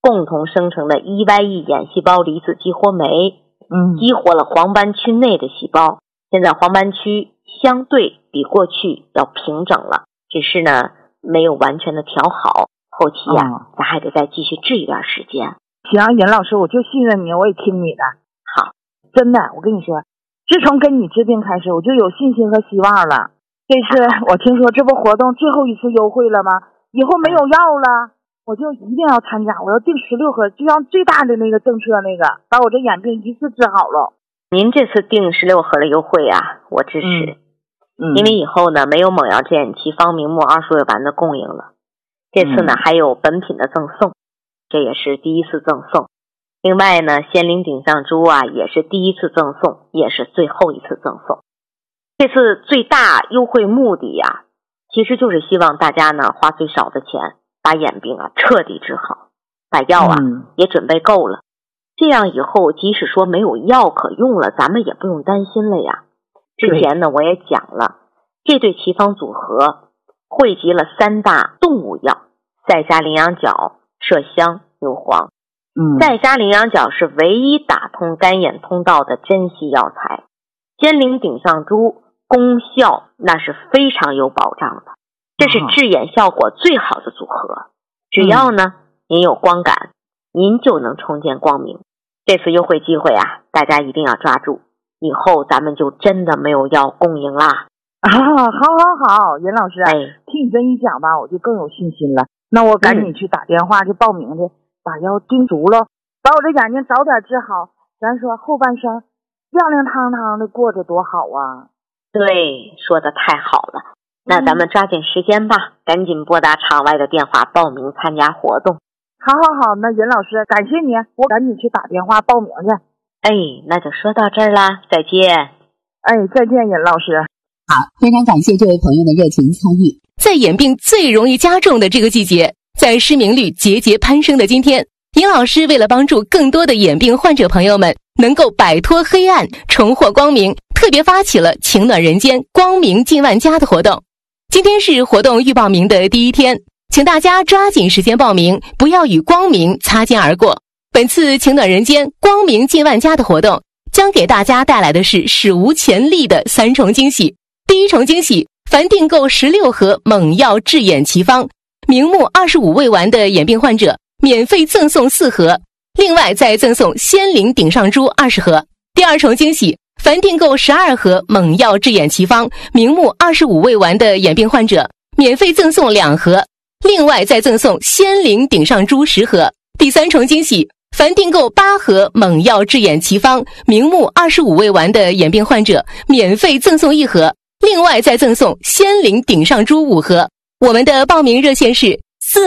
共同生成的 EYE 眼细胞离子激活酶，激活了黄斑区内的细胞。现在黄斑区相对比过去要平整了，只是呢没有完全的调好，后期咱还得再继续治一段时间。 行，尹老师，我就信任你，我也听你的。 好， 真的，我跟你说，自从跟你治病开始，我就有信心和希望了。这次我听说这不活动最后一次优惠了吗？以后没有药了，我就一定要参加，我要订16盒，就像最大的那个政策那个，把我这眼病一次治好了。 您这次订16盒的优惠啊，我支持。因为以后呢没有猛药制眼奇方明目2数位丸的供应了，这次呢还有本品的赠送，这也是第一次赠送。另外呢仙灵顶上珠啊也是第一次赠送，也是最后一次赠送。这次最大优惠目的呀，其实就是希望大家呢花最少的钱把眼病啊彻底治好，把药也准备够了，这样以后即使说没有药可用了，咱们也不用担心了呀。之前呢我也讲了，这对奇方组合汇集了3大动物药，赛迦羚羊角、麝香、牛黄。赛迦羚羊角是唯一打通干眼通道的珍稀药材，仙灵顶上珠功效那是非常有保障的，这是治眼效果最好的组合。只要呢您有光感，您就能重见光明。这次优惠机会啊，大家一定要抓住，以后咱们就真的没有药供应啦。 好，尹老师，听你这一讲吧，我就更有信心了。那我赶紧去打电话去报名去，把药订足了，把我这眼睛早点治好，咱说后半生亮亮堂堂的过着多好啊。 对，说的太好了。那咱们抓紧时间吧，赶紧拨打场外的电话报名参加活动。 好，那尹老师感谢你，我赶紧去打电话报名去。 那就说到这儿啦，再见。 再见，尹老师。 好，非常感谢这位朋友的热情参与。在眼病最容易加重的这个季节，在失明率节节攀升的今天，尹老师为了帮助更多的眼病患者朋友们能够摆脱黑暗，重获光明，特别发起了情暖人间光明近万家的活动。今天是活动预报名的第1天，请大家抓紧时间报名，不要与光明擦肩而过。本次情暖人间光明近万家的活动将给大家带来的是史无前例的3重惊喜。第一重惊喜，凡订购16盒猛药治眼奇方明目25味丸的眼病患者免费赠送4盒，另外再赠送仙灵顶上珠20盒。第二重惊喜，凡订购12盒猛药治眼奇方明目25味丸的眼病患者免费赠送2盒，另外再赠送仙灵顶上珠10盒。第三重惊喜，凡订购8盒猛药治眼奇方明目25味丸的眼病患者免费赠送1盒，另外再赠送仙灵顶上珠5盒。我们的报名热线是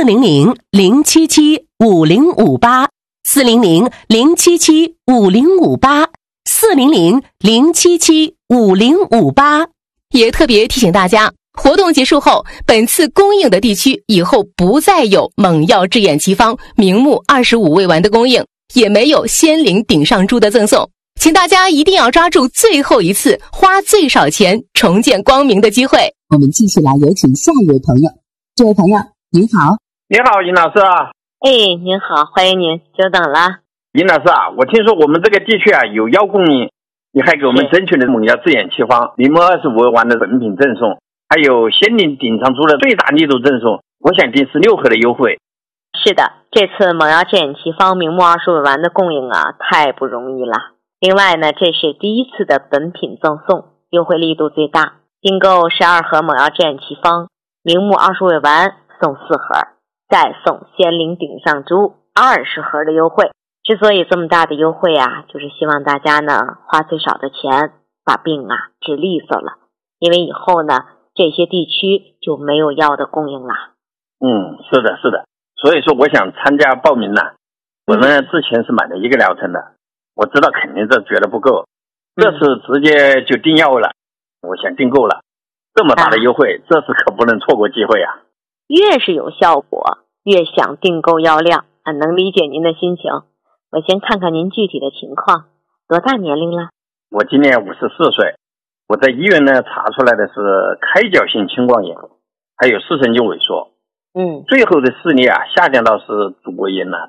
400-077-5058 400-077-5058 400-077-5058。也特别提醒大家，活动结束后，本次供应的地区以后不再有猛药治眼奇方明目25味丸的供应，也没有仙灵顶上珠的赠送，请大家一定要抓住最后一次花最少钱重见光明的机会。我们继续来有请下一位朋友。这位朋友您好。 你好，尹老师啊。 您好，欢迎您，久等了。 尹老师啊，我听说我们这个地区啊有药供应，你还给我们争取了猛药治眼奇方明目25味丸的本品赠送，还有仙灵顶上珠的最大力度赠送，我想订16盒的优惠。 是的，这次猛药治眼奇方明目20味丸的供应啊太不容易了。另外呢，这是第一次的本品赠送，优惠力度最大，订购12盒猛药治眼奇方明目20味丸送4盒，再送仙灵顶上珠20盒的优惠。之所以这么大的优惠啊，就是希望大家呢花最少的钱把病啊治利索了，因为以后呢这些地区就没有药的供应了。 是的，所以说我想参加报名了。我呢之前是买了1个疗程的，我知道肯定这觉得不够，这次直接就订药了，我想订购了。这么大的优惠，这次可不能错过机会啊。 越是有效果，越想订购药量，能理解您的心情。我先看看您具体的情况，多大年龄了？ 我今年54岁，我在医院呢查出来的是开角性青光眼，还有视神经萎缩。最后的视力啊下降到是左眼了，